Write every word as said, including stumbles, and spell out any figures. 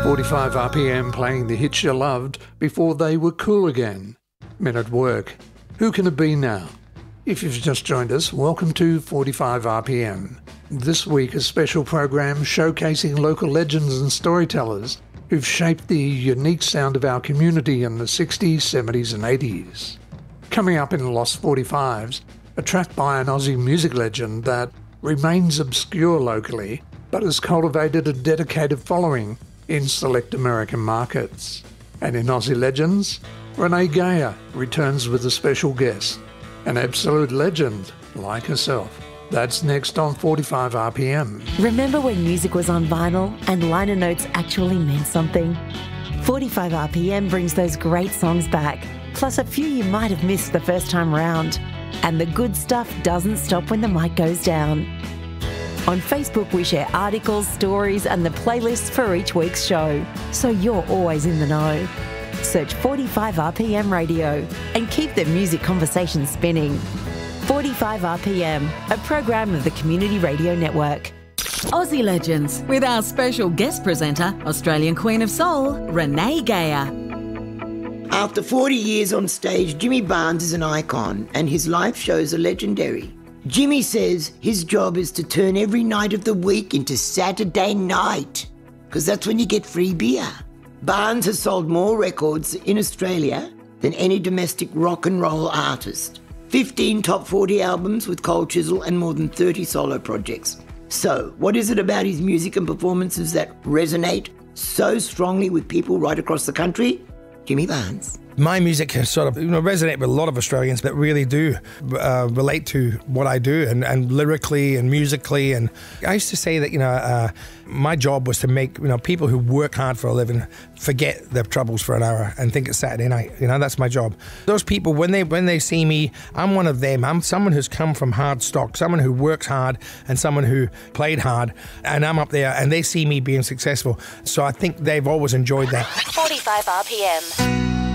forty-five R P M playing the hits you loved before they were cool again. Men at Work. Who can it be now? If you've just joined us, welcome to forty-five R P M. This week, a special program showcasing local legends and storytellers who've shaped the unique sound of our community in the sixties, seventies and eighties. Coming up in Lost forty-fives, a track by an Aussie music legend that remains obscure locally but has cultivated a dedicated following in select American markets. And in Aussie Legends, Renee Geyer returns with a special guest, an absolute legend like herself. That's next on forty-five R P M. Remember when music was on vinyl and liner notes actually meant something? forty-five R P M brings those great songs back, plus a few you might have missed the first time round. And the good stuff doesn't stop when the mic goes down. On Facebook, we share articles, stories, and the playlists for each week's show, so you're always in the know. Search forty-five R P M Radio and keep the music conversation spinning. forty-five R P M, a program of the Community Radio Network. Aussie Legends, with our special guest presenter, Australian Queen of Soul, Renee Geyer. After forty years on stage, Jimmy Barnes is an icon and his live shows are legendary. Jimmy says his job is to turn every night of the week into Saturday night, because that's when you get free beer. Barnes has sold more records in Australia than any domestic rock and roll artist. fifteen top forty albums with Cold Chisel and more than thirty solo projects. So, what is it about his music and performances that resonate so strongly with people right across the country? Jimmy Barnes. My music can sort of, you know, resonate with a lot of Australians that really do uh, relate to what I do, and, and lyrically and musically. And I used to say that, you know, uh, my job was to make, you know, people who work hard for a living forget their troubles for an hour and think it's Saturday night. You know, that's my job. Those people, when they when they see me, I'm one of them. I'm someone who's come from hard stock, someone who works hard and someone who played hard. And I'm up there and they see me being successful. So I think they've always enjoyed that. forty-five R P M.